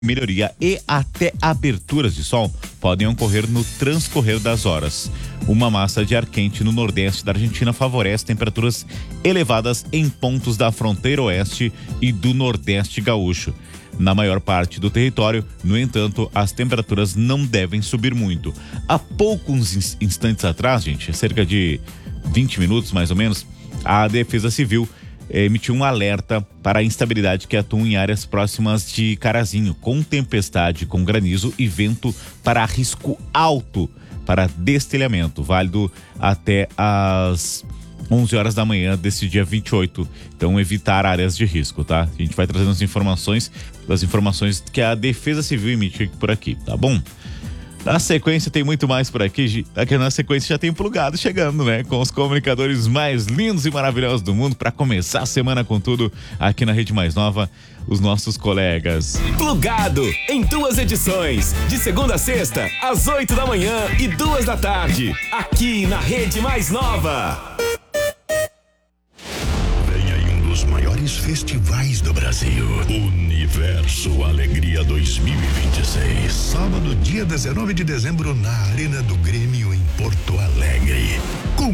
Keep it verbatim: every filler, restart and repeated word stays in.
melhoria e até aberturas de sol podem ocorrer no transcorrer das horas. Uma massa de ar quente no nordeste da Argentina favorece temperaturas elevadas em pontos da fronteira oeste e do nordeste gaúcho. Na maior parte do território, no entanto, as temperaturas não devem subir muito. Há poucos instantes atrás, gente, cerca de vinte minutos mais ou menos, a Defesa Civil emitiu um alerta para a instabilidade que atua em áreas próximas de Carazinho, com tempestade, com granizo e vento para risco alto para destelhamento, válido até às onze horas da manhã desse dia vinte e oito. Então, evitar áreas de risco, tá? A gente vai trazendo as informações, as informações que a Defesa Civil emite por aqui, tá bom? Na sequência tem muito mais por aqui, aqui na sequência já tem Plugado chegando, né? Com os comunicadores mais lindos e maravilhosos do mundo para começar a semana com tudo aqui na Rede Mais Nova, os nossos colegas. Plugado em duas edições, de segunda a sexta, às oito da manhã e duas da tarde, aqui na Rede Mais Nova. Vem aí um dos maiores festivais do Brasil, Universo Alegria dois mil e vinte e seis. Sábado, dia dezenove de dezembro, na Arena do Grêmio, em Porto Alegre.